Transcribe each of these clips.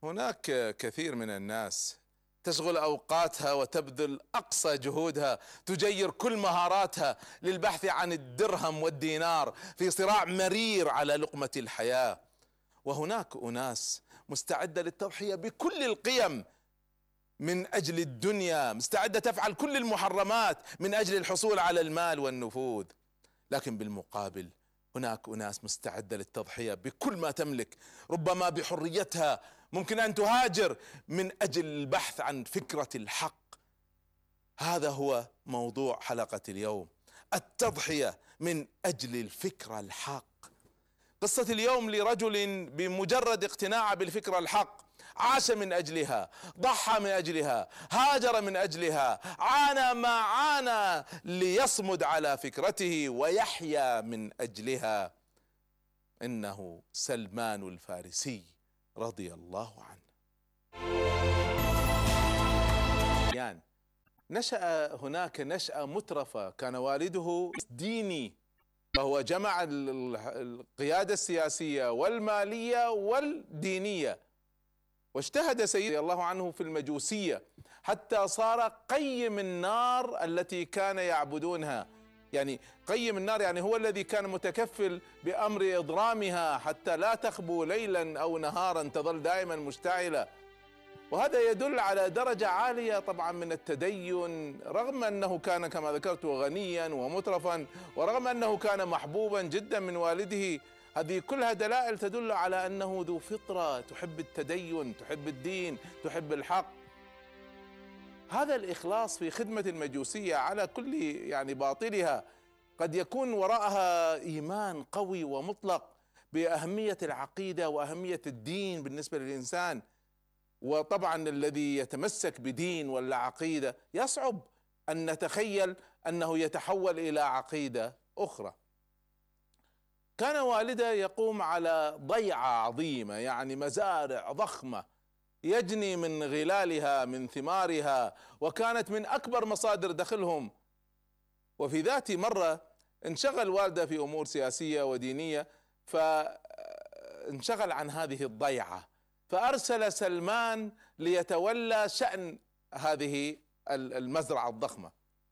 هناك كثير من الناس تشغل اوقاتها وتبذل اقصى جهودها، تجير كل مهاراتها للبحث عن الدرهم والدينار في صراع مرير على لقمة الحياة. وهناك اناس مستعدة للتضحية بكل القيم من اجل الدنيا، مستعدة تفعل كل المحرمات من اجل الحصول على المال والنفوذ. لكن بالمقابل هناك أناس مستعدة للتضحية بكل ما تملك، ربما بحريتها، ممكن أن تهاجر من أجل البحث عن فكرة الحق. هذا هو موضوع حلقة اليوم، التضحية من أجل الفكرة الحق. قصة اليوم لرجل بمجرد اقتناعه بالفكرة الحق عاش من أجلها، ضحى من أجلها، هاجر من أجلها، عانى ما عانى ليصمد على فكرته ويحيا من أجلها. إنه سلمان الفارسي رضي الله عنه. يعني نشأ هناك نشأة مترفة، كان والده ديني، فهو جمع القيادة السياسية والمالية والدينية، واجتهد سيدي رضي الله عنه في المجوسية حتى صار قيم النار التي كان يعبدونها. يعني قيم النار يعني هو الذي كان متكفل بأمر إضرامها حتى لا تخبو ليلا أو نهارا، تظل دائما مشتعلة. وهذا يدل على درجة عالية طبعا من التدين، رغم أنه كان كما ذكرت غنيا ومترفا، ورغم أنه كان محبوبا جدا من والده. هذه كلها دلائل تدل على أنه ذو فطرة تحب التدين، تحب الدين، تحب الحق. هذا الإخلاص في خدمة المجوسية على كل يعني باطلها قد يكون وراءها إيمان قوي ومطلق بأهمية العقيدة وأهمية الدين بالنسبة للإنسان. وطبعا الذي يتمسك بدين ولا عقيدة يصعب أن نتخيل أنه يتحول إلى عقيدة أخرى. كان والده يقوم على ضيعة عظيمة، يعني مزارع ضخمة يجني من غلالها من ثمارها، وكانت من أكبر مصادر دخلهم. وفي ذات مرة انشغل والده في أمور سياسية ودينية، فانشغل عن هذه الضيعة، فأرسل سلمان ليتولى شأن هذه المزرعة الضخمة.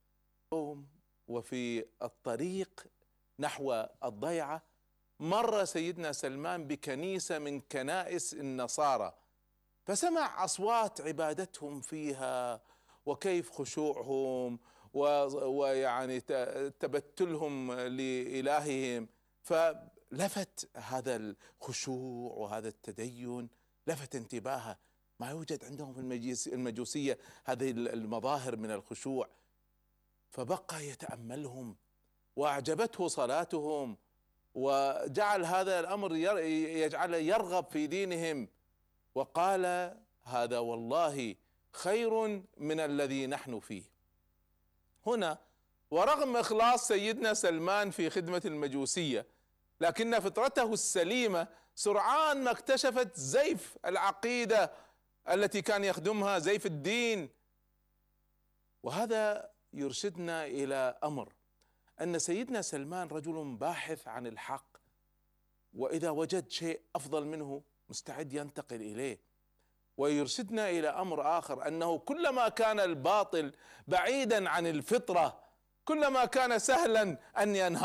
وفي الطريق نحو الضيعة مر سيدنا سلمان بكنيسة من كنائس النصارى، فسمع أصوات عبادتهم فيها وكيف خشوعهم ويعني تبتلهم لإلههم. فلفت هذا الخشوع وهذا التدين، لفت انتباهه، ما يوجد عندهم في المجوسية هذه المظاهر من الخشوع. فبقى يتأملهم وأعجبته صلاتهم، وجعل هذا الأمر يجعل يرغب في دينهم، وقال: هذا والله خير من الذي نحن فيه. هنا ورغم إخلاص سيدنا سلمان في خدمة المجوسية، لكن فطرته السليمة سرعان ما اكتشفت زيف العقيدة التي كان يخدمها، زيف الدين. وهذا يرشدنا إلى أمر، أن سيدنا سلمان رجل باحث عن الحق، وإذا وجد شيء أفضل منه مستعد ينتقل إليه. ويرشدنا إلى أمر آخر، أنه كلما كان الباطل بعيدا عن الفطرة كلما كان سهلا أن ينهار.